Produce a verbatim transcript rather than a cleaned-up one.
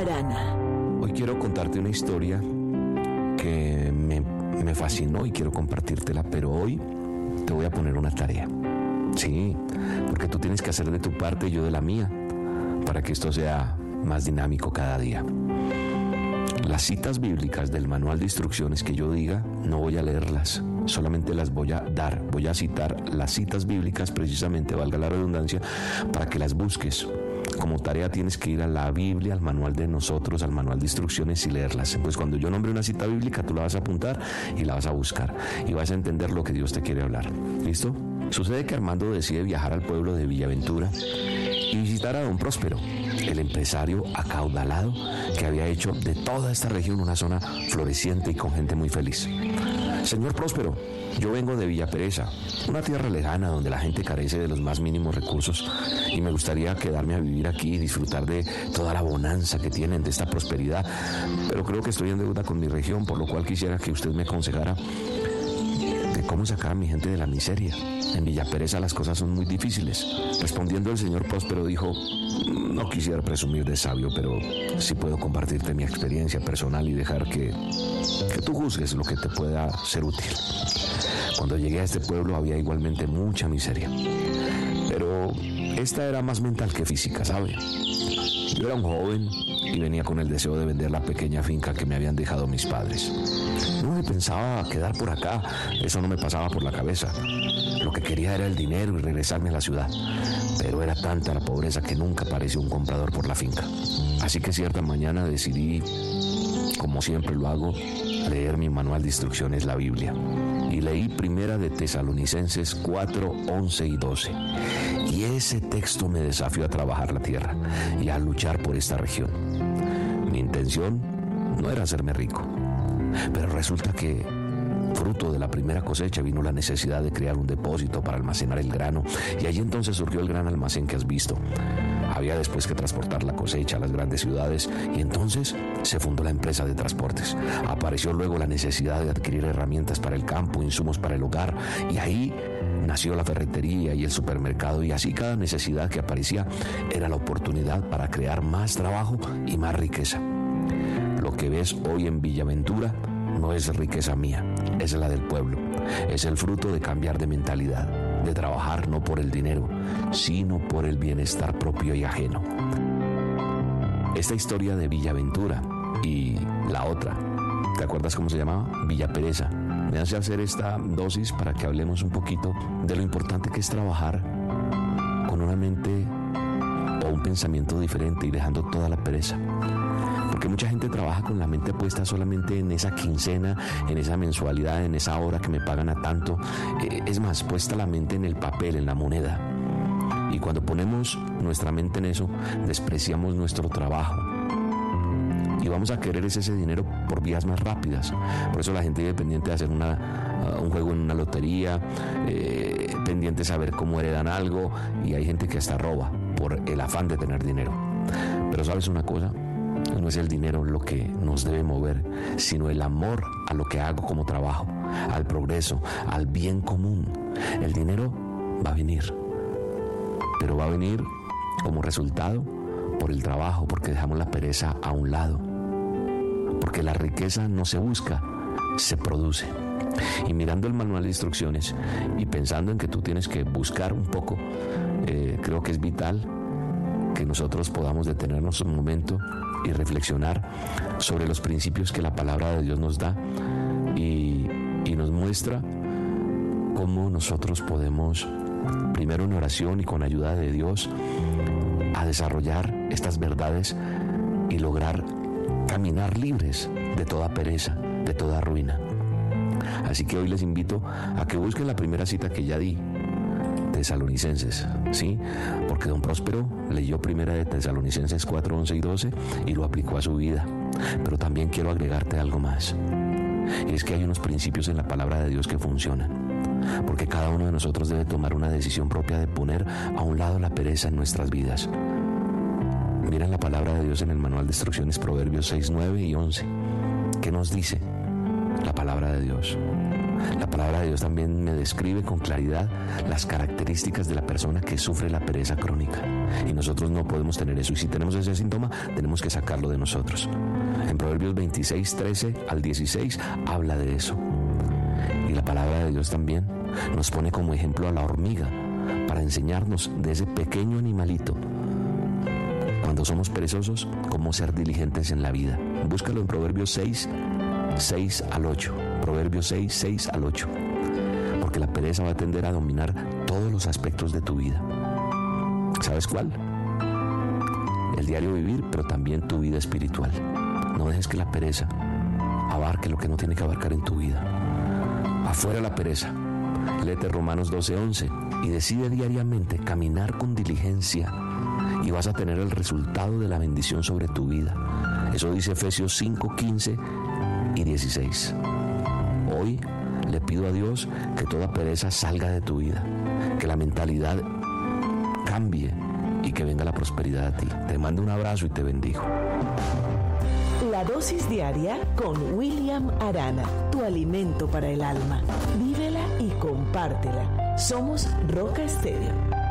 Panorama. Hoy quiero contarte una historia que me, me fascinó y quiero compartírtela, pero hoy te voy a poner una tarea. Sí, porque tú tienes que hacer de tu parte y yo de la mía, para que esto sea más dinámico cada día. Las citas bíblicas del manual de instrucciones que yo diga, no voy a leerlas, solamente las voy a dar. Voy a citar las citas bíblicas, precisamente, valga la redundancia, para que las busques. Como tarea tienes que ir a la Biblia, al manual de nosotros, al manual de instrucciones y leerlas. Entonces, cuando yo nombre una cita bíblica, tú la vas a apuntar y la vas a buscar y vas a entender lo que Dios te quiere hablar. ¿Listo? Sucede que Armando decide viajar al pueblo de Villaventura y visitar a don Próspero, el empresario acaudalado que había hecho de toda esta región una zona floreciente y con gente muy feliz. Señor Próspero, yo vengo de Villa Pereza, una tierra lejana donde la gente carece de los más mínimos recursos, y me gustaría quedarme a vivir aquí y disfrutar de toda la bonanza que tienen, de esta prosperidad, pero creo que estoy en deuda con mi región, por lo cual quisiera que usted me aconsejara de cómo sacar a mi gente de la miseria. En Villa Pereza las cosas son muy difíciles. Respondiendo, el señor Próspero dijo: no quisiera presumir de sabio, pero sí puedo compartirte mi experiencia personal y dejar que, que tú juzgues lo que te pueda ser útil. Cuando llegué a este pueblo había igualmente mucha miseria, pero esta era más mental que física, ¿sabe? Yo era un joven y venía con el deseo de vender la pequeña finca que me habían dejado mis padres. No me pensaba quedar por acá, eso no me pasaba por la cabeza. Lo que quería era el dinero y regresarme a la ciudad, pero era tanta la pobreza que nunca apareció un comprador por la finca. Así que cierta mañana decidí, como siempre lo hago, leer mi manual de instrucciones, la Biblia. Y leí Primera de Tesalonicenses cuatro, once y doce. Y ese texto me desafió a trabajar la tierra y a luchar por esta región. Mi intención no era hacerme rico, pero resulta que, fruto de la primera cosecha, vino la necesidad de crear un depósito para almacenar el grano, y allí entonces surgió el gran almacén que has visto. Había después que transportar la cosecha a las grandes ciudades, y entonces se fundó la empresa de transportes. Apareció luego la necesidad de adquirir herramientas para el campo, insumos para el hogar, y ahí nació la ferretería y el supermercado, y así cada necesidad que aparecía era la oportunidad para crear más trabajo y más riqueza. Lo que ves hoy en Villaventura no es riqueza mía, es la del pueblo. Es el fruto de cambiar de mentalidad, de trabajar no por el dinero, sino por el bienestar propio y ajeno. Esta historia de Villaventura y la otra, ¿te acuerdas cómo se llamaba? Villa Pereza. Me hace hacer esta dosis para que hablemos un poquito de lo importante que es trabajar con una mente o un pensamiento diferente y dejando toda la pereza. Porque mucha gente trabaja con la mente puesta solamente en esa quincena, en esa mensualidad, en esa hora que me pagan a tanto. Eh, es más, puesta la mente en el papel, en la moneda. Y cuando ponemos nuestra mente en eso, despreciamos nuestro trabajo. Y vamos a querer ese, ese dinero por vías más rápidas. Por eso la gente vive pendiente de hacer una, uh, un juego en una lotería, eh, pendiente de saber cómo heredan algo, y hay gente que hasta roba por el afán de tener dinero. Pero ¿sabes una cosa? No es el dinero lo que nos debe mover, sino el amor a lo que hago como trabajo, al progreso, al bien común. El dinero va a venir, pero va a venir como resultado por el trabajo, porque dejamos la pereza a un lado, porque la riqueza no se busca, se produce. Y mirando el manual de instrucciones y pensando en que tú tienes que buscar un poco, eh, creo que es vital que nosotros podamos detenernos un momento y reflexionar sobre los principios que la palabra de Dios nos da y, y nos muestra cómo nosotros podemos, primero en oración y con ayuda de Dios, a desarrollar estas verdades y lograr caminar libres de toda pereza, de toda ruina. Así que hoy les invito a que busquen la primera cita que ya di, Tesalonicenses, ¿sí? Porque don Próspero leyó Primera de Tesalonicenses cuatro, once y doce y lo aplicó a su vida. Pero también quiero agregarte algo más, y es que hay unos principios en la palabra de Dios que funcionan, porque cada uno de nosotros debe tomar una decisión propia de poner a un lado la pereza en nuestras vidas. Miren la palabra de Dios en el manual de instrucciones, Proverbios seis, nueve y once, que nos dice: La palabra de Dios. La palabra de Dios también me describe con claridad las características de la persona que sufre la pereza crónica. Y nosotros no podemos tener eso. Y si tenemos ese síntoma, tenemos que sacarlo de nosotros. En Proverbios veintiséis, trece al dieciséis habla de eso. Y la palabra de Dios también nos pone como ejemplo a la hormiga para enseñarnos de ese pequeño animalito, cuando somos perezosos, cómo ser diligentes en la vida. Búscalo en Proverbios seis, seis al ocho. Proverbios seis, seis al ocho. Porque la pereza va a tender a dominar todos los aspectos de tu vida. ¿Sabes cuál? El diario vivir, pero también tu vida espiritual. No dejes que la pereza abarque lo que no tiene que abarcar en tu vida. Afuera la pereza. Léete Romanos doce, once y decide diariamente caminar con diligencia y vas a tener el resultado de la bendición sobre tu vida. Eso dice Efesios cinco, quince y dieciséis. Hoy le pido a Dios que toda pereza salga de tu vida, que la mentalidad cambie y que venga la prosperidad a ti. Te mando un abrazo y te bendigo. La dosis diaria con William Arana, tu alimento para el alma. Vívela y compártela. Somos Roca Estéreo.